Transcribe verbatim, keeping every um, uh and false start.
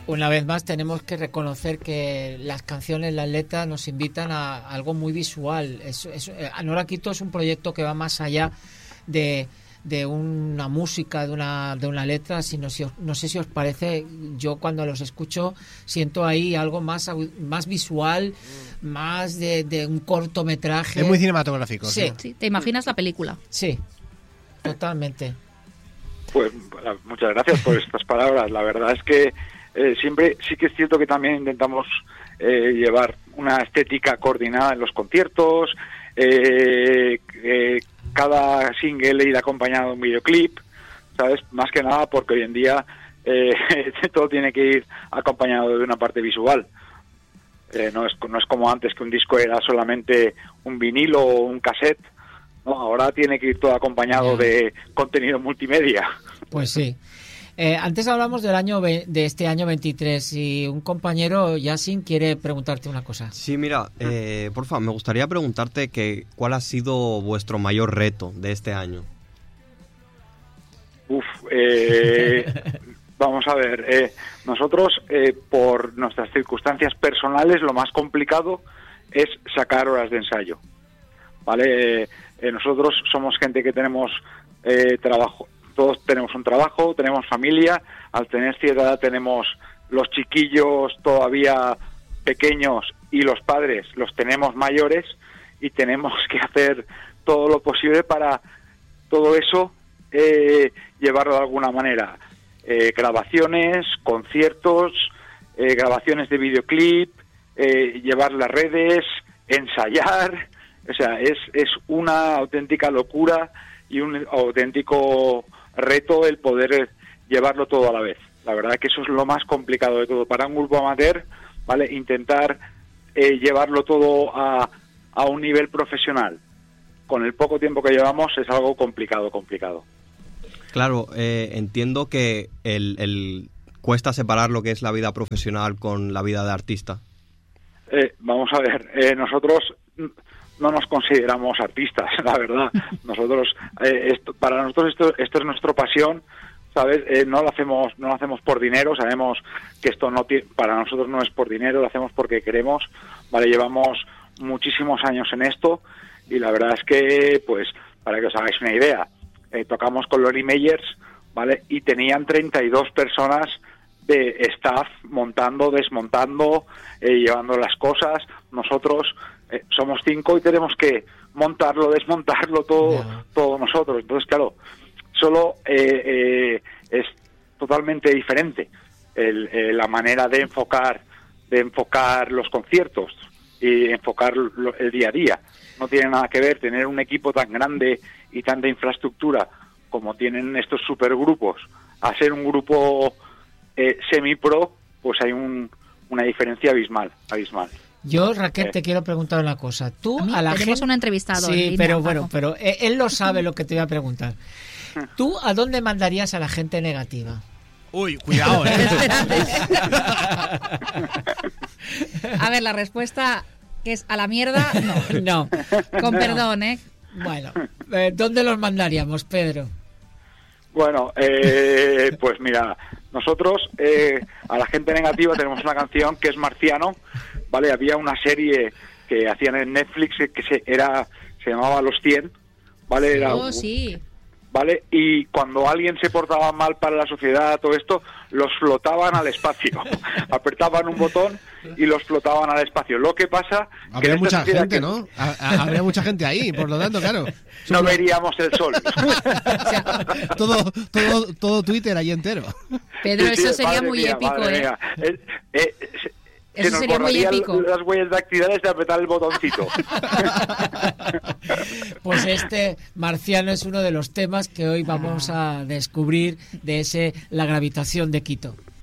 Una vez más tenemos que reconocer que las canciones, las letras nos invitan a algo muy visual. Es, es, Nora Quito es un proyecto que va más allá de, de una música, de una, de una letra, sino si os, no sé si os parece, yo cuando los escucho siento ahí algo más, más visual, más de, de un cortometraje. Es muy cinematográfico. Sí. ¿no? Sí, te imaginas la película. Sí, totalmente. Pues muchas gracias por estas palabras. La verdad es que Eh, siempre sí que es cierto que también intentamos eh, llevar una estética coordinada en los conciertos, eh, eh, cada single ir acompañado de un videoclip, ¿sabes? Más que nada porque hoy en día eh, todo tiene que ir acompañado de una parte visual. Eh, no es no es como antes, que un disco era solamente un vinilo o un cassette. No, ahora tiene que ir todo acompañado de contenido multimedia. Pues sí. Eh, antes hablamos del año ve- de este año veintitrés y un compañero, Yasin, quiere preguntarte una cosa. Sí, mira, eh, por favor, me gustaría preguntarte que cuál ha sido vuestro mayor reto de este año. Uf, eh, vamos a ver, eh, nosotros eh, por nuestras circunstancias personales lo más complicado es sacar horas de ensayo, ¿vale? Eh, eh, nosotros somos gente que tenemos eh, trabajo. Todos tenemos un trabajo, tenemos familia, al tener cierta edad tenemos los chiquillos todavía pequeños y los padres los tenemos mayores y tenemos que hacer todo lo posible para todo eso eh, llevarlo de alguna manera. Eh, grabaciones, conciertos, eh, grabaciones de videoclip, eh, llevar las redes, ensayar, o sea, es, es una auténtica locura y un auténtico reto el poder llevarlo todo a la vez. La verdad que eso es lo más complicado de todo para un grupo amateur, ¿vale? Intentar eh, llevarlo todo a, a un nivel profesional con el poco tiempo que llevamos es algo complicado, complicado. Claro, eh, entiendo que el, el cuesta separar lo que es la vida profesional con la vida de artista. Eh, vamos a ver, eh, nosotros no nos consideramos artistas, la verdad. Nosotros, eh, esto, para nosotros esto, esto es nuestra pasión, ¿sabes? Eh, no lo hacemos, no lo hacemos por dinero. Sabemos que esto no tiene, para nosotros no es por dinero, lo hacemos porque queremos. Vale, llevamos muchísimos años en esto y la verdad es que, pues, para que os hagáis una idea, eh, tocamos con Lori Meyers, vale, y tenían treinta y dos personas de staff montando, desmontando, eh, llevando las cosas. Nosotros Eh, somos cinco y tenemos que montarlo, desmontarlo todo, yeah. todo nosotros. Entonces, claro, solo eh, eh, es totalmente diferente el, eh, la manera de enfocar, de enfocar los conciertos y enfocar lo, el día a día. No tiene nada que ver tener un equipo tan grande y tanta infraestructura como tienen estos supergrupos a ser un grupo eh, semi-pro, pues hay un, una diferencia abismal, abismal. Yo, Raquel, te quiero preguntar una cosa. Tú a, mí, a la tenemos gente... un entrevistado. Sí, línea, pero Paco. bueno, pero él lo sabe lo que te voy a preguntar. ¿Tú a dónde mandarías a la gente negativa? Uy, cuidado, ¿eh? A ver, la respuesta que es a la mierda, no. No. Con no. perdón, ¿eh? Bueno, eh, ¿dónde los mandaríamos, Pedro? Bueno, eh, pues mira, nosotros eh, a la gente negativa tenemos una canción que es Marciano, ¿vale? Había una serie que hacían en Netflix que se era se llamaba Los cien, ¿vale? Era, oh, sí. ¿Vale? Y cuando alguien se portaba mal para la sociedad, todo esto, los flotaban al espacio. Apretaban un botón y los flotaban al espacio. Lo que pasa... Habría que mucha gente, que... ¿no? Habría mucha gente ahí, por lo tanto, claro. No veríamos el sol. O sea, todo, todo, todo Twitter ahí entero. Pedro, Sí, sí, eso sería madre muy mía, épico, madre ¿eh? mía. Eh, eh, se Eso nos sería muy borrarían épico. las huellas dactilares de apretar el botoncito. Pues este Marciano es uno de los temas que hoy vamos a descubrir de ese La gravitación de Quito.